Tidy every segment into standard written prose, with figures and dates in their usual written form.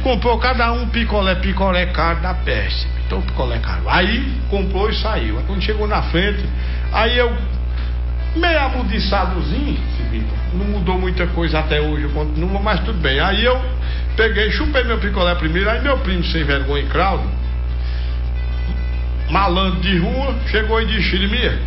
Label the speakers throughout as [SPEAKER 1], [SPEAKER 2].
[SPEAKER 1] comprou cada um picolé caro da peste. Então picolé caro. Aí comprou e saiu. Aí quando chegou na frente, aí eu, meio amudiçadozinho, não mudou muita coisa até hoje, eu continuo, mas tudo bem. Aí eu peguei, chupei meu picolé primeiro, aí meu primo sem vergonha e craudo, malandro de rua, chegou e disse: Chirimia,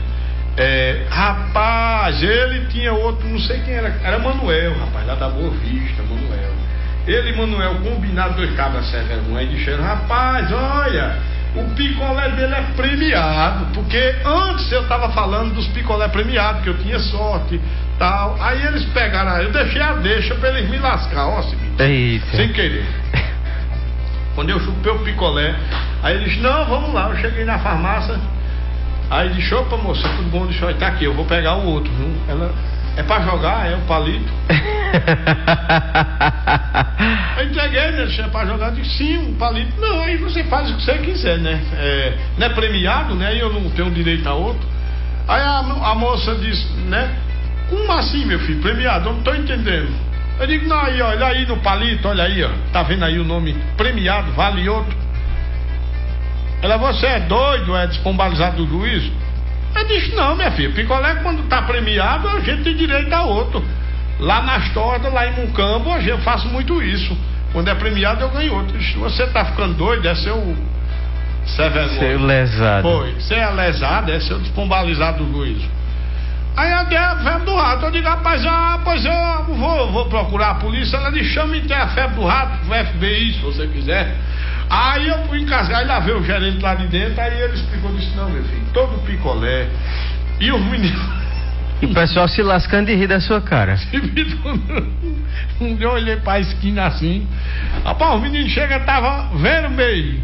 [SPEAKER 1] rapaz, ele tinha outro, não sei quem era Manuel, rapaz, lá da Boa Vista, Manuel. Ele e Manuel combinaram, dois cabras sem vergonha, e disseram: rapaz, olha, o picolé dele é premiado, porque antes eu tava falando dos picolé premiados, que eu tinha sorte, tal. Aí eles pegaram, eu deixei a deixa pra eles me lascar, ó, sem querer. Quando eu chupei o picolé, aí eles: não, vamos lá. Eu cheguei na farmácia, aí disse: opa, moça, tudo bom? Disse: olha, tá aqui, eu vou pegar o outro, viu? Ela: é pra jogar, é o palito. Eu entreguei, né? É pra jogar. Eu disse: sim, um palito. Não, aí você faz o que você quiser, né? Não é premiado, né? E eu não tenho direito a outro. Aí a moça disse, né? Como assim, meu filho? Premiado? Eu não tô entendendo. Eu digo: não, aí, olha aí no palito, olha aí, ó. Tá vendo aí o nome premiado, vale outro? Ela: você é doido, é despombalizado do juízo? Eu disse: não, minha filha, picolé quando tá premiado, a gente tem direito a outro. Lá nas tortas, lá em Mucambo, eu faço muito isso. Quando é premiado, eu ganho outro. Você tá ficando doido, é seu
[SPEAKER 2] lesado.
[SPEAKER 1] Foi, você é lesado, é seu despombalizado do juízo. Aí a febre do rato, eu digo: rapaz, pois eu vou procurar a polícia. Ela disse: chame até a febre do rato, o FBI, se você quiser. Aí eu fui encasgar, aí lá veio o gerente lá de dentro, aí ele explicou, disse: não, meu filho, todo picolé. E os meninos.
[SPEAKER 2] E o pessoal se lascando de rir da sua cara.
[SPEAKER 1] Eu olhei pra esquina assim. Rapaz, os meninos chegam, tava vermelho.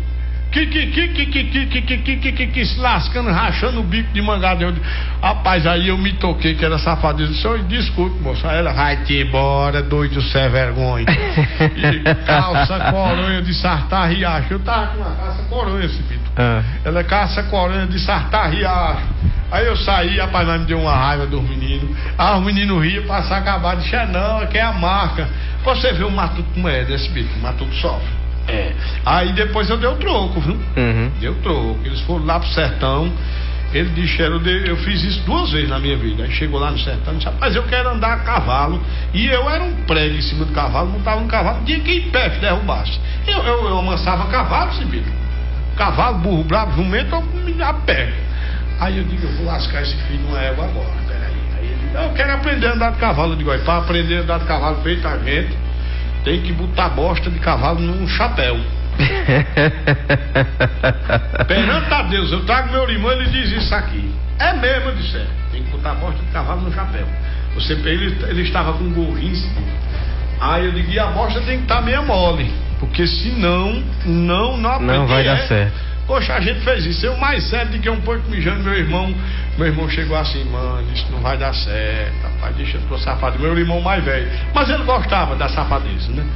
[SPEAKER 1] Se lascando, rachando o bico de mangada. Rapaz, aí eu me toquei que era safadeza. Senhor, desculpe, moça. Ela: vai te embora, doido, sem vergonha. E calça coronha de sartar riacho. Eu tava com uma calça coronha, esse bito. Ela é calça coronha de sartar riacho. Aí eu saí, rapaz, mas me deu uma raiva dos meninos. Os meninos riam pra se acabar. Disse: não, é que é a marca. Você vê o Matuto como é desse bito, o Matuto sofre. Aí depois eu dei o troco, viu? Deu troco. Eles foram lá pro sertão. Ele disse: eu fiz isso 2 vezes na minha vida. Aí chegou lá no sertão e disse: rapaz, eu quero andar a cavalo. E eu era um prego em cima do cavalo, montava no cavalo, tinha que ir em pé que derrubasse. Eu amansava cavalo, Cibito. Cavalo, burro, bravo, jumento, a pé. Aí eu digo: eu vou lascar esse filho numa égua agora. Peraí. Aí ele: eu quero aprender a andar de cavalo. Eu digo: olha, para aprender a andar de cavalo feito a gente, tem que botar bosta de cavalo num chapéu. Perante a Deus, eu trago meu irmão, ele diz isso aqui. É mesmo, eu disse: tem que botar bosta de cavalo no chapéu. Ele estava com um gorrinho. Aí eu digo: e a bosta tem que estar meio mole, porque senão não aprende.
[SPEAKER 2] Não vai dar certo.
[SPEAKER 1] Poxa, a gente fez isso. Eu mais sério do que um porco mijando. Meu irmão chegou assim: mano, isso não vai dar certo, rapaz, deixa eu tô safado. Meu irmão mais velho, mas ele gostava da safadeza, né?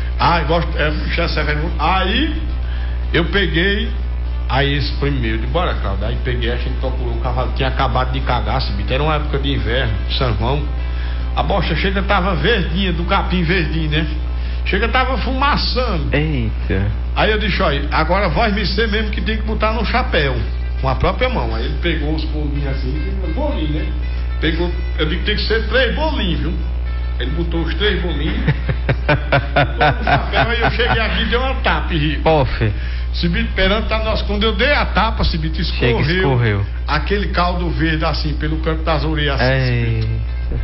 [SPEAKER 1] Aí eu peguei, aí esse primeiro, de bora, Claudio. Aí peguei, a gente procurou, o cavalo tinha acabado de cagar, era uma época de inverno, São João. A bosta chega, tava verdinha, do capim verdinho, né? Chega, tava fumaçando.
[SPEAKER 2] Eita.
[SPEAKER 1] Aí eu disse: olha, agora vai me ser mesmo que tem que botar no chapéu, com a própria mão. Aí ele pegou os bolinhos assim, bolinhos, né? Pegou, eu digo que tem que ser 3 bolinhos, viu? Ele botou os 3 bolinhos, botou no chapéu, aí eu cheguei aqui e dei uma tapa e ri.
[SPEAKER 2] Pofe.
[SPEAKER 1] Cibito, perante a nós, quando eu dei a tapa, Cibito, escorreu aquele caldo verde assim, pelo canto das orelhas assim,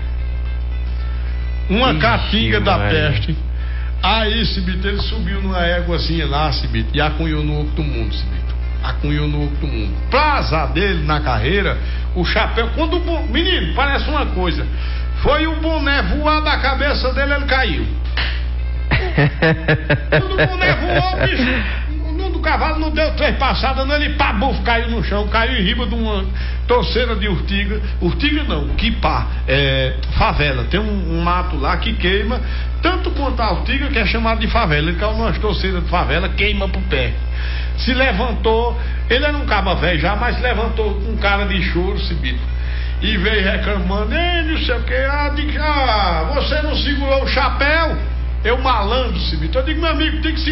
[SPEAKER 1] uma caatinga da peste. Aí, Cibito, ele subiu numa éguazinha lá, Cibito, e acunhou no outro mundo, Cibito. Acunhou no outro mundo. Pra azar dele na carreira, o chapéu, quando menino, parece uma coisa, foi o boné voar da cabeça dele, ele caiu. Quando o boné voou, bicho, do cavalo não deu 3 passadas, não, ele buf, caiu no chão, caiu em riba de uma torceira de urtiga. Urtiga não, quipá, favela. Tem um mato lá que queima, tanto quanto a urtiga, que é chamado de favela. Ele caiu numa torceira de favela, queima pro pé. Se levantou, ele era um caba velho já, mas levantou com cara de choro, Cibito, e veio reclamando: não sei o que, você não segurou o chapéu? Eu malandro, Cibito. Eu digo: meu amigo, tem que